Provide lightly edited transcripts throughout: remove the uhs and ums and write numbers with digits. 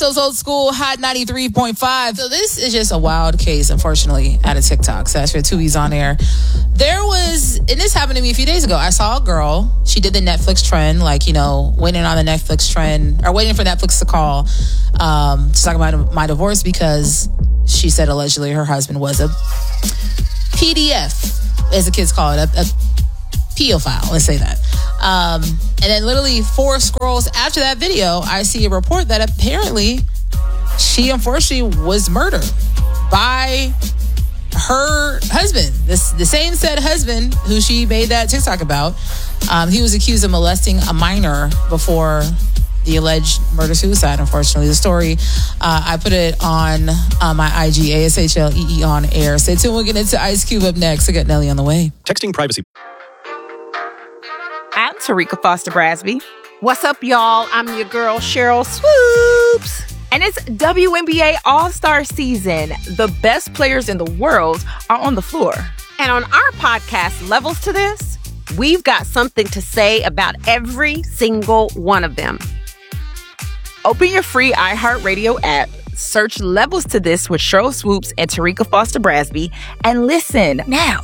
Those old school Hot 93.5. So this is just a wild case, unfortunately, out of TikTok. So that's for Tui's on air. There was, and this happened to me a few days ago. I saw a girl. She did the Netflix trend, like, you know, waiting on the Netflix trend, or waiting for Netflix to call to talk about my divorce because she said allegedly her husband was a PDF, as the kids call it, a pedophile. Let's say that. And then literally 4 scrolls after that video, I see a report that apparently she unfortunately was murdered by her husband, the same said husband who she made that TikTok about. He was accused of molesting a minor before the alleged murder-suicide, unfortunately. The story, I put it on my IG, ASHLEE on air. Stay tuned. We'll get into Ice Cube up next. I got Nelly on the way. Texting privacy. I'm Tarika Foster Brasby. What's up, y'all? I'm your girl, Cheryl Swoops. And it's WNBA All-Star season. The best players in the world are on the floor. And on our podcast, Levels to This, we've got something to say about every single one of them. Open your free iHeartRadio app, search Levels to This with Cheryl Swoops and Tarika Foster Brasby, and listen now.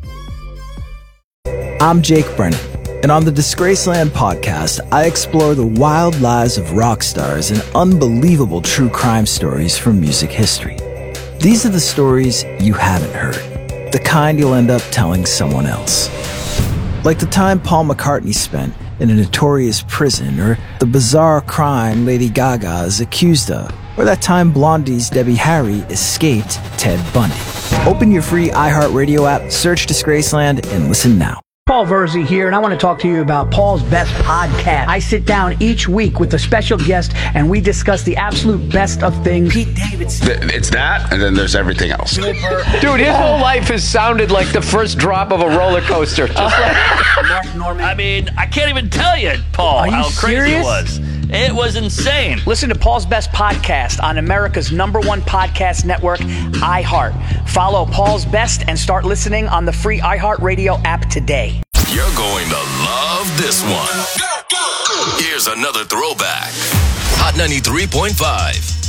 I'm Jake Brennan. And on the Disgraceland podcast, I explore the wild lives of rock stars and unbelievable true crime stories from music history. These are the stories you haven't heard, the kind you'll end up telling someone else. Like the time Paul McCartney spent in a notorious prison, or the bizarre crime Lady Gaga is accused of, or that time Blondie's Debbie Harry escaped Ted Bundy. Open your free iHeartRadio app, search Disgraceland, and listen now. Paul Verzi here, and I want to talk to you about Paul's Best Podcast. I sit down each week with a special guest, and we discuss the absolute best of things. Pete Davidson. It's that, and then there's everything else. Dude, his whole life has sounded like the first drop of a roller coaster. Just like Mark Norman. I mean, I can't even tell you, Paul, how crazy it was. It was insane. Listen to Paul's Best Podcast on America's #1 podcast network, iHeart. Follow Paul's Best and start listening on the free iHeartRadio app today. You're going to love this one. Here's another throwback. Hot 93.5.